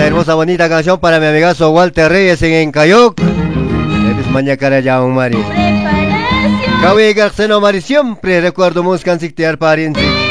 esta hermosa bonita canción para mi amigazo Walter Reyes en Encayoc. Eres mañana ya un mari. Kawi Garceno Mari siempre recuerdo música en Sictiar Pariente.